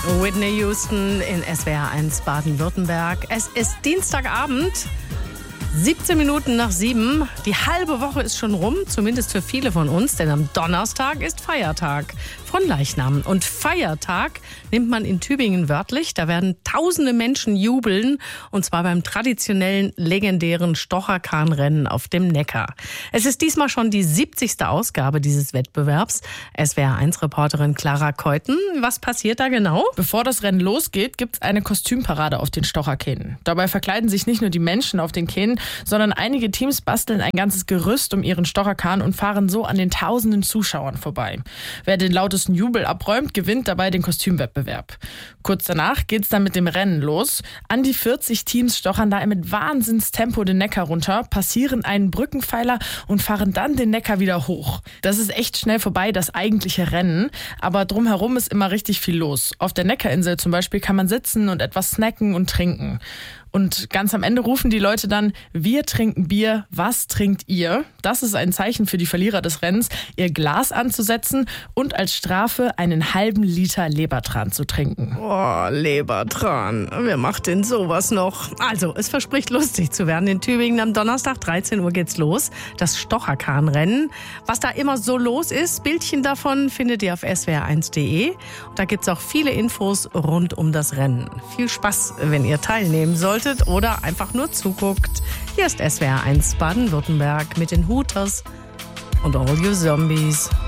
Whitney Houston in SWR 1 Baden-Württemberg. Es ist Dienstagabend, 17 Minuten nach 7. Die halbe Woche ist schon rum, zumindest für viele von uns, denn am Donnerstag ist Feiertag von Leichnam. Und Feiertag nimmt man in Tübingen wörtlich. Da werden tausende Menschen jubeln, und zwar beim traditionellen, legendären Stocherkahnrennen auf dem Neckar. Es ist diesmal schon die 70. Ausgabe dieses Wettbewerbs. SWR1-Reporterin Clara Keuten, was passiert da genau? Bevor das Rennen losgeht, gibt es eine Kostümparade auf den Stocherkähnen. Dabei verkleiden sich nicht nur die Menschen auf den Kähnen, sondern einige Teams basteln ein ganzes Gerüst um ihren Stocherkahn und fahren so an den tausenden Zuschauern vorbei. Wer den lautesten Jubel abräumt, gewinnt dabei den Kostümwettbewerb. Kurz danach geht's dann mit dem Rennen los. An die 40 Teams stochern da mit Wahnsinnstempo den Neckar runter, passieren einen Brückenpfeiler und fahren dann den Neckar wieder hoch. Das ist echt schnell vorbei, das eigentliche Rennen, aber drumherum ist immer richtig viel los. Auf der Neckarinsel zum Beispiel kann man sitzen und etwas snacken und trinken. Und ganz am Ende rufen die Leute dann: Wir trinken Bier, was trinkt ihr? Das ist ein Zeichen für die Verlierer des Rennens, ihr Glas anzusetzen und als Strafe einen halben Liter Lebertran zu trinken. Oh, Lebertran. Wer macht denn sowas noch? Also, es verspricht lustig zu werden. In Tübingen am Donnerstag, 13 Uhr geht's los. Das Stocherkahnrennen. Was da immer so los ist, Bildchen davon findet ihr auf swr1.de. Da gibt's auch viele Infos rund um das Rennen. Viel Spaß, wenn ihr teilnehmen sollt oder einfach nur zuguckt. Hier ist SWR 1 Baden-Württemberg mit den Hooters und All You Zombies.